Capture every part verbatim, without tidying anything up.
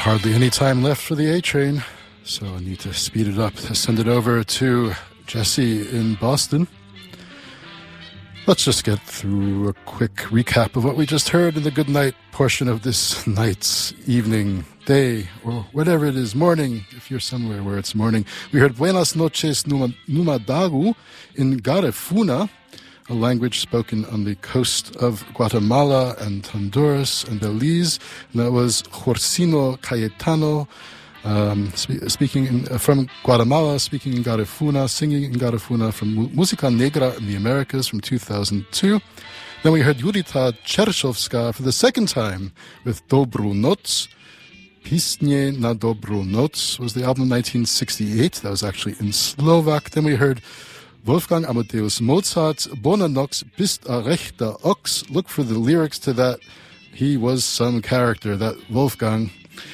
hardly any time left for the A train, so I need to speed it up, send it over to Jesse in Boston. Let's just get through a quick recap of what we just heard in the good night portion of this night's evening, day, or whatever it is, morning, if you're somewhere where it's morning. We heard Buenas noches Numadagu in Garifuna, a language spoken on the coast of Guatemala and Honduras and Belize. And that was Jorsino Cayetano, um, spe- speaking in, uh, from Guatemala, speaking in Garifuna, singing in Garifuna from Mu- Música Negra in the Americas from two thousand two. Then we heard Judita Cheršovská for the second time with Dobru Noc. Písně na Dobru Noc was the album nineteen sixty-eight. That was actually in Slovak. Then we heard Wolfgang Amadeus Mozart, Bona Nox, bist a rechter Ochs. Look for the lyrics to that. He was some character, that Wolfgang.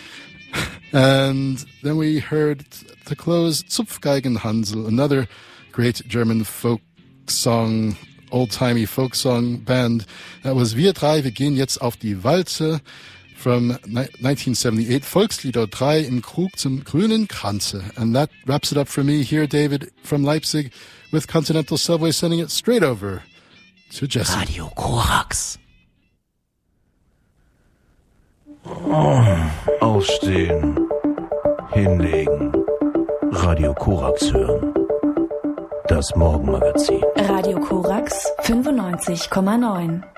And then we heard, to close, Zupfgeigenhansel, another great German folk song, old-timey folk song band. That was Wir drei, wir gehen jetzt auf die Walze from nineteen seventy-eight, Volkslieder drei im Krug zum grünen Kranze. And that wraps it up for me here, David, from Leipzig, with Continental Subway sending it straight over to Jesse. Radio Korax. Oh, aufstehen, hinlegen, Radio Korax hören. Das Morgenmagazin. Radio Korax fünfundneunzig Komma neun.